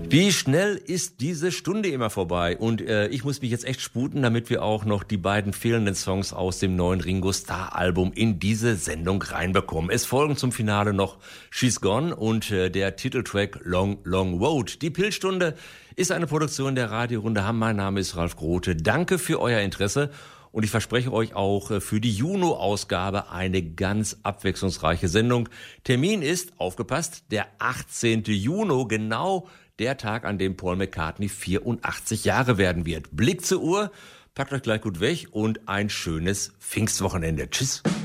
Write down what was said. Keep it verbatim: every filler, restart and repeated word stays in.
Wie schnell ist diese Stunde immer vorbei? Und äh, ich muss mich jetzt echt sputen, damit wir auch noch die beiden fehlenden Songs aus dem neuen Ringo Starr Album in diese Sendung reinbekommen. Es folgen zum Finale noch She's Gone und äh, der Titeltrack Long Long Road. Die Pillstunde ist eine Produktion der Radiorunde Hamm. Mein Name ist Ralf Grote. Danke für euer Interesse. Und ich verspreche euch auch für die Juno-Ausgabe eine ganz abwechslungsreiche Sendung. Termin ist, aufgepasst, der achtzehnten Juni, genau der Tag, an dem Paul McCartney vierundachtzig Jahre werden wird. Blick zur Uhr, packt euch gleich gut weg und ein schönes Pfingstwochenende. Tschüss.